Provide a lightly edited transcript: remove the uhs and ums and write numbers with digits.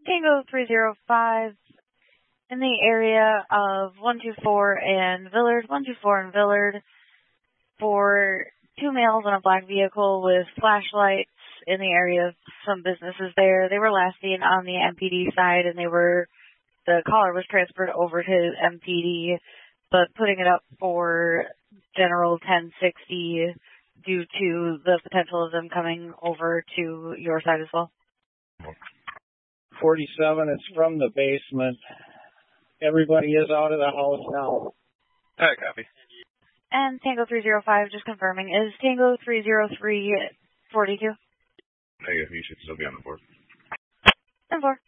Tango 305 in the area of 124 and Villard, 124 and Villard for 2 males in a black vehicle with flashlights in the area of some businesses there. They were last seen on the MPD side, and the caller was transferred over to MPD, but putting it up for General 1060 due to the potential of them coming over to your side as well. 47, it's from the basement. Everybody is out of the house now. All right, copy. And Tango 305, just confirming, is Tango 303 42? Negative, you should still be on the board. 10-4.